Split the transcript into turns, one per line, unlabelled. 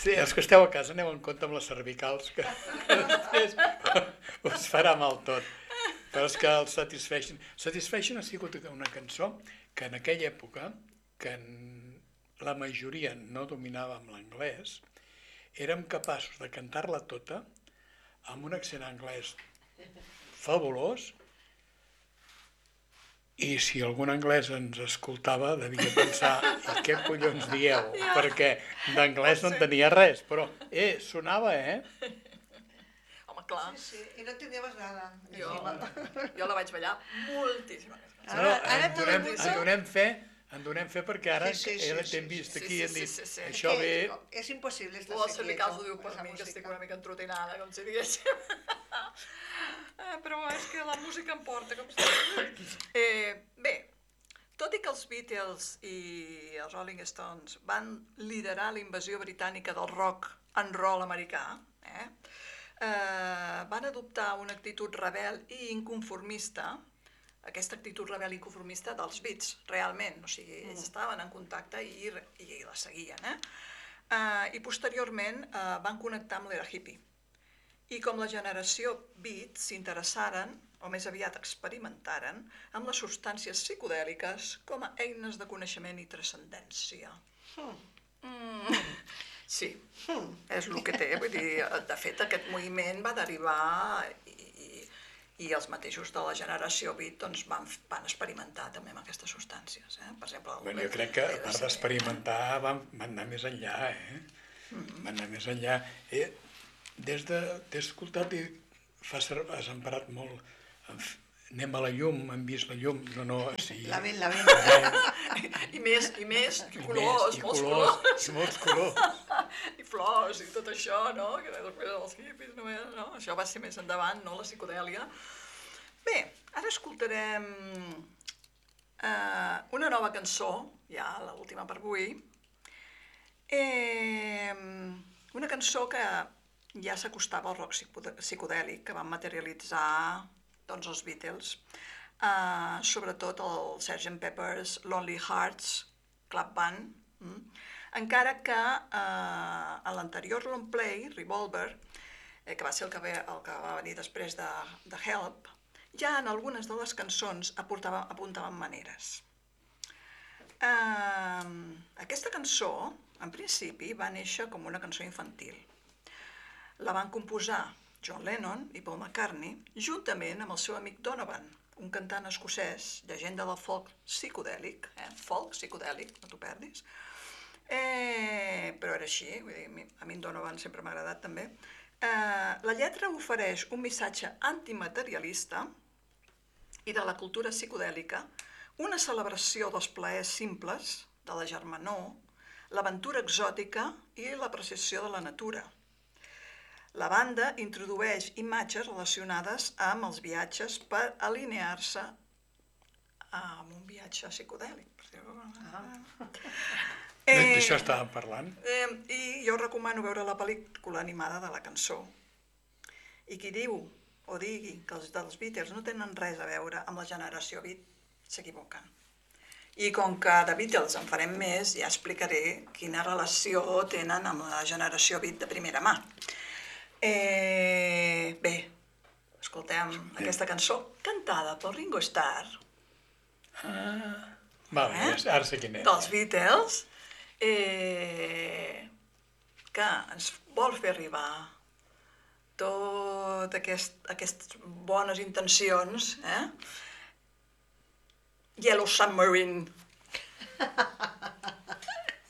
Sí, els que esteu a casa aneu en compte amb les cervicals, que després us farà mal tot. Però és que el Satisfaction ha sigut una cançó que en aquella època, que la majoria no dominàvem l'anglès, érem capaços de cantar-la tota amb un accent anglès fabulós, i si algun anglès ens escoltava devia pensar i què collons dieu, perquè d'anglès no en tenia res, però sonava,
Home, clar.
Sí, i no enteníamos nada.
Jo la vaig ballar moltíssimes.
No, en donem fe perquè ara t'hem vist aquí i hem dit això ve...
És impossible estar
El cervical ho diu per mi, que estic una mica entrotinada, com si diguéssim. Però és que la música em porta, com si diguéssim. Bé, tot i que els Beatles i els Rolling Stones van liderar la invasió britànica del rock and roll americà, van adoptar una actitud rebel i inconformista, aquesta actitud rebel i inconformista dels Beats, realment, o sigui, ells estaven en contacte i la seguien, i posteriorment van connectar amb l'era hippie. I com la generació Beat s'interessaren, o més aviat experimentaren, amb les substàncies psicodèliques com a eines de coneixement i transcendència. Sí, és el que té, vull dir, de fet aquest moviment va derivar i els mateixos de la generació Beat doncs, van experimentar també amb aquestes substàncies. Per exemple,
jo crec que a part d'experimentar van anar més enllà, van anar més enllà. T'he escoltat i has emparat molt, anem a la llum, hem vist la llum,
La vent.
I més, colors,
molts colors.
I flors i tot això, no? Que després els hippies, no? Això va ser més endavant, no? La psicodèlia. Bé, ara escoltarem una nova cançó, ja l'última per avui. Una cançó que ja s'acostava al rock psicodèlic que van materialitzar doncs, els Beatles, sobretot el Sgt. Pepper's Lonely Hearts Club Band, encara que en l'anterior long play, Revolver, que va ser el que va venir després de Help, ja en algunes de les cançons apuntaven maneres. Aquesta cançó, en principi, va néixer com una cançó infantil. La van composar John Lennon i Paul McCartney, juntament amb el seu amic Donovan, un cantant escocès, llegenda del folk psicodèlic, no t'ho perdis, però era així, vull dir, a mi en Donovan sempre m'ha agradat també. La lletra ofereix un missatge antimaterialista i de la cultura psicodèlica, una celebració dels plaers simples, de la germanor, l'aventura exòtica i l'apreciació de la natura. La banda introdueix imatges relacionades amb els viatges per alinear-se amb un viatge psicodèlic.
D'això estàvem parlant.
I jo recomano veure la pel·lícula animada de la cançó. I qui diu o digui que els dels Beatles no tenen res a veure amb la generació Beat, s'equivoquen. I com que de Beatles en farem més, ja explicaré quina relació tenen amb la generació Beat de primera mà. Bé, escoltem aquesta cançó cantada pel Ringo Starr.
Ara sé quin és.
Dels Beatles, que ens vol fer arribar tot aquestes bones intencions, Yellow Submarine.